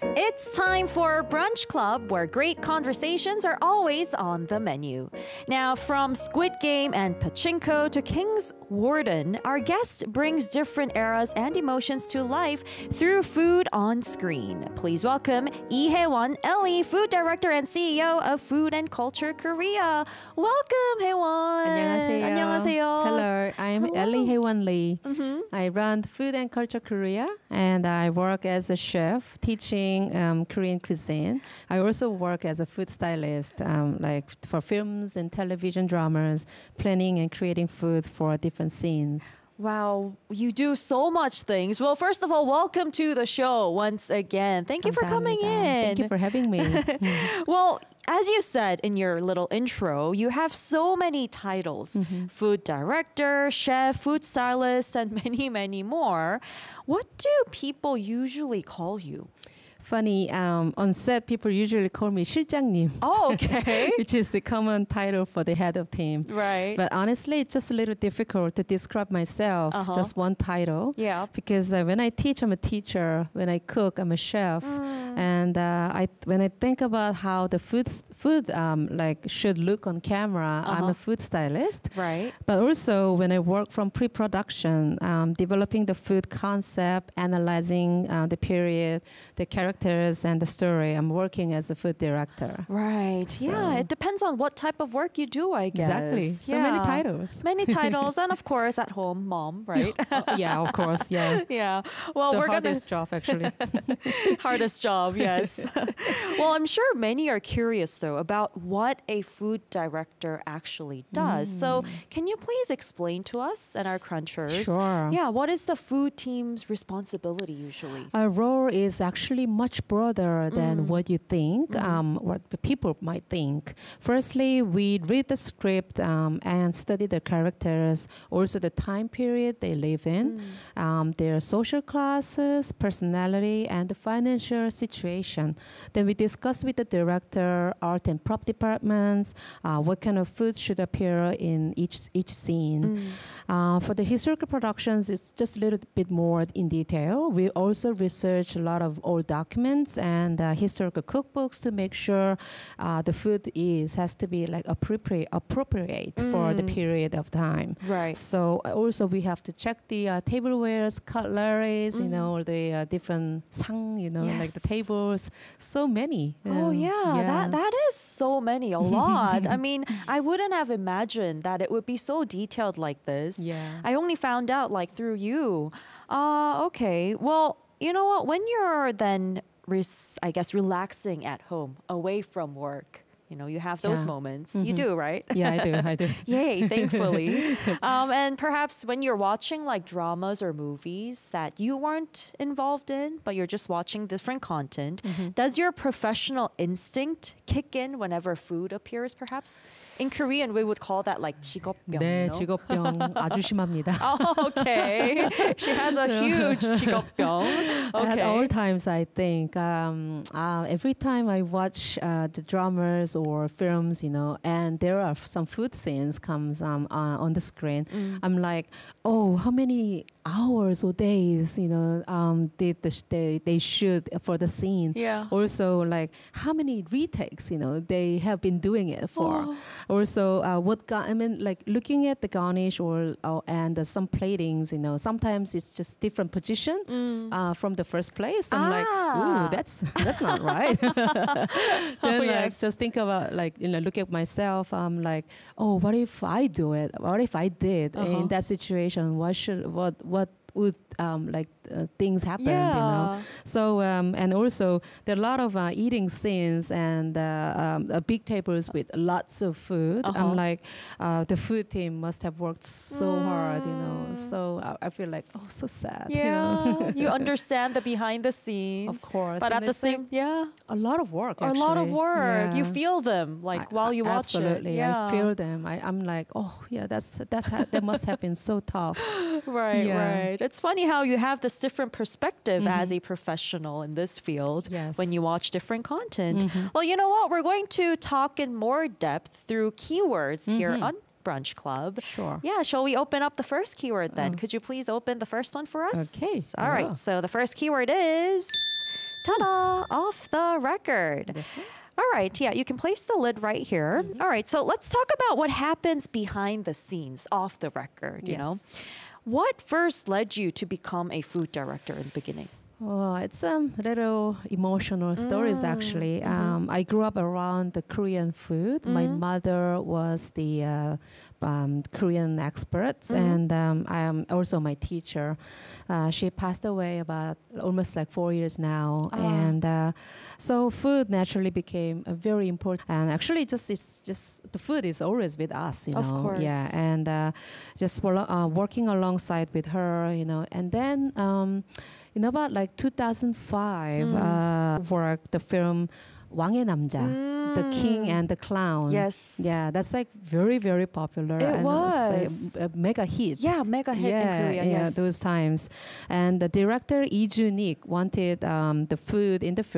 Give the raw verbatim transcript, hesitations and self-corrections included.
It's time for Brunch Club, where great conversations are always on the menu. Now, from Squid Game and Pachinko to King's Warden, our guest brings different eras and emotions to life through food on screen. Please welcome Lee Hae-won, Ellie, food director and C E O of Food and Culture Korea. Welcome, Hae-won. 안녕하세요. 안녕하세요. Hello, I'm Hello. Ellie Hae-won Lee. Mm-hmm. I run Food and Culture Korea, and I work as a chef teaching um, Korean cuisine. I also work as a food stylist, um, like for films and television dramas, planning and creating food for different scenes. Wow, you do so much things. Well, first of all, welcome to the show once again. Thank you for coming 감사합니다. in. Thank you for having me. Mm. Well, as you said in your little intro, you have so many titles. Mm-hmm. Food director, chef, food stylist, and many, many more. What do people usually call you? Funny, um, on set, people usually call me 실장님. Oh, okay. Which is the common title for the head of team. Right. But honestly, it's just a little difficult to describe myself, Uh-huh. just one title. Yeah. Because uh, when I teach, I'm a teacher. When I cook, I'm a chef. Mm. And uh, I, when I think about how the food, food um, like should look on camera, I'm Uh-huh. a food stylist. Right. But also when I work from pre-production, um, developing the food concept, analyzing uh, the period, the characters, and the story, I'm working as a food director. Right. Yeah. So- It depends on what type of work you do, I guess. Exactly. So many Yeah. titles. Many titles. And of course, at home, mom, right? Oh, yeah, of course. Yeah. Yeah. Well, The we're hardest job, actually. gonna hardest job, yes. Well, I'm sure many are curious though about what a food director actually does. So, can you please explain to us and our crunchers? Sure. Yeah, what is the food team's responsibility usually? Our role is actually much broader than what you think, um, what the people might think. Firstly, we read the script um, and study the characters, also the time period they live in, um, their social classes, personality, and the financial situation. Then we discuss with the director, art and prop departments, uh, what kind of food should appear in each each scene. Uh, for the historical productions, it's just a little bit more in detail. We also research a lot of old documents and uh, historical cookbooks to make sure uh, the food is has to be like appropriate appropriate for the period of time. Right. So uh, also we have to check the uh, tablewares, cutleries, you know, the uh, different sang, you know, like the Yes. tables. So many. Oh Um, yeah, that that is so many, a lot. I mean, I wouldn't have imagined that it would be so detailed like this. Yeah. I only found out like through you. Uh okay. Well, you know what? When you're then res- I guess relaxing at home, away from work, you know, you have those Yeah. moments. You do, right? Yeah, I do. I do. Yay, thankfully. um, and perhaps when you're watching like dramas or movies that you weren't involved in, but you're just watching different content, does your professional instinct kick in whenever food appears, perhaps? In Korean, we would call that like 직업병. 네, no? 직업병 아주 심합니다. Oh, okay. She has a huge 직업병. At Okay. all times, I think um, uh, every time I watch uh, the dramas or films, you know, and there are some food scenes comes um, uh, on the screen, I'm like, oh, how many hours or days, you know, um, did the sh- they they shoot for the scene? Yeah. Also, like how many retakes, you know, they have been doing it for. Oh. Also, uh, what ga- I mean, like looking at the garnish or uh, and uh, some platings, you know, sometimes it's just different position uh, from the first place. I'm like, Ah. ooh, that's that's not right. Then like yes. just think about like you know, look at myself. I'm like, oh, what if I do it? What if I did Uh-huh. in that situation? What should what what would um, like uh, things happen? You Yeah. know. So um, and also there are a lot of uh, eating scenes and uh, um, uh, big tables with lots of food. Uh-huh. I'm like, uh, the food team must have worked so hard, you know. Mm. So I, I feel like, oh, so sad. you Yeah, know. you understand the behind the scenes. Of course. But And at the it's same, like yeah, a lot of work. a lot of actually. work. You Yeah. feel them like I- while you I- watch absolutely. it. Yeah. I feel them. I, I'm like, oh yeah, that's that's ha- that must have been so tough. Right, Yeah. right. It's funny how you have this different perspective as a professional in this field Yes. when you watch different content. Well, you know what? We're going to talk in more depth through keywords here on Brunch Club. Sure. Yeah, shall we open up the first keyword then? Could you please open the first one for us? Okay, All I right. will. So the first keyword is Ta-da! Off the record. That's right. All right, yeah, you can place the lid right here. Mm-hmm. All right, so let's talk about what happens behind the scenes, off the record, you Yes. know. What first led you to become a food director in the beginning? Oh, it's a um, little emotional stories actually. Um, I grew up around the Korean food. My mother was the uh, um, Korean expert, and um, I am also my teacher. Uh, she passed away about almost like four years now, and uh, so food naturally became a very important. And actually, just it's just the food is always with us, you know. Of course. Yeah, and uh, just wor- uh, working alongside with her, you know, and then. Um, In about like two thousand five, Mm. uh, for the film 왕의 남자, The King and the Clown. Yes. Yeah, that's like very, very popular. It and was. a, a mega hit. Yeah, mega hit yeah, in Korea, yeah, yes. those times. And the director Lee Joo-nik wanted um, the food in the film